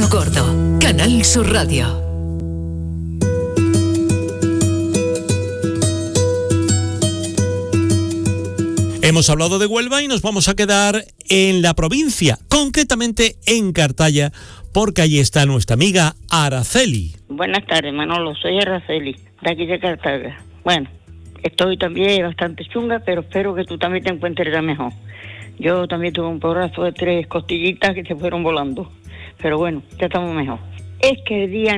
Antonio Gordo, Canal Sur Radio. Hemos hablado de Huelva y nos vamos a quedar en la provincia, concretamente en Cartaya, porque allí está nuestra amiga Araceli. Buenas tardes, Manolo, soy Araceli, de aquí de Cartaya. Bueno, estoy también bastante chunga, pero espero que tú también te encuentres ya mejor. Yo también tuve un porrazo de 3 costillitas que se fueron volando, pero bueno, ya estamos mejor. Es que el día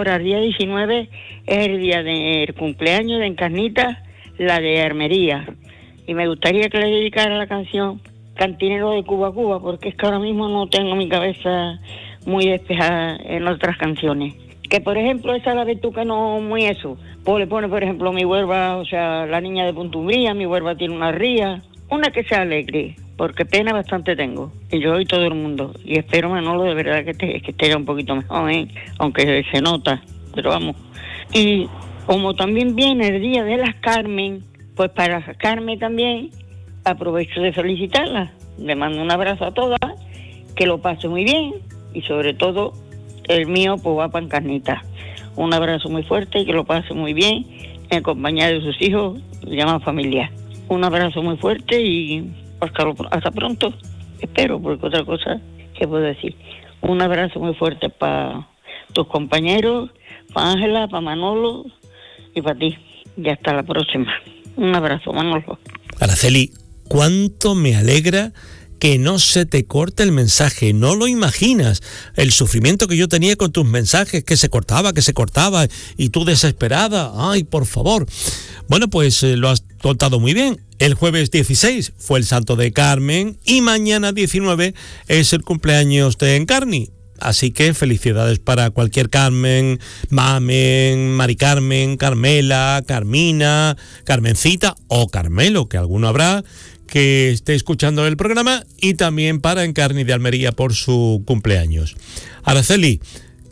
19, es el día del cumpleaños de Encarnita, la de Armería. Y me gustaría que le dedicara la canción Cantinero de Cuba a Cuba, porque es que ahora mismo no tengo mi cabeza muy despejada en otras canciones. Que por ejemplo esa la ves tú que no muy eso. Pues le pone por ejemplo Mi Huelva, o sea, La Niña de Puntumbría, Mi Huelva tiene una ría. Una que sea alegre, porque pena bastante tengo. Y yo y todo el mundo. Y espero, Manolo, de verdad que esté ya un poquito mejor, aunque se nota. Pero vamos. Y como también viene el Día de las Carmen, pues para Carmen también aprovecho de felicitarla. Le mando un abrazo a todas, que lo pase muy bien y sobre todo el mío pues va para Encarnita. Un abrazo muy fuerte y que lo pase muy bien en compañía de sus hijos y demás familia. Un abrazo muy fuerte y hasta pronto, espero, porque otra cosa que puedo decir. Un abrazo muy fuerte para tus compañeros, para Ángela, para Manolo y para ti. Y hasta la próxima. Un abrazo, Manolo. Araceli, cuánto me alegra que no se te corte el mensaje. No lo imaginas, el sufrimiento que yo tenía con tus mensajes, que se cortaba, y tú desesperada. Ay, por favor. Bueno, pues lo has contado muy bien. El jueves 16 fue el santo de Carmen y mañana 19 es el cumpleaños de Encarni. Así que felicidades para cualquier Carmen, Mamen, Mari Carmen, Carmela, Carmina, Carmencita o Carmelo, que alguno habrá que esté escuchando el programa, y también para Encarni de Almería por su cumpleaños. Araceli,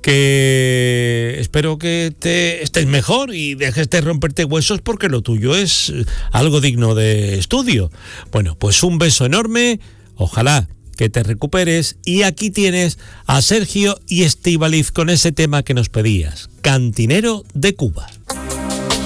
que espero que estés mejor y dejes de romperte huesos, porque lo tuyo es algo digno de estudio. Bueno, pues un beso enorme, ojalá que te recuperes, y aquí tienes a Sergio y Estíbaliz con ese tema que nos pedías, Cantinero de Cuba.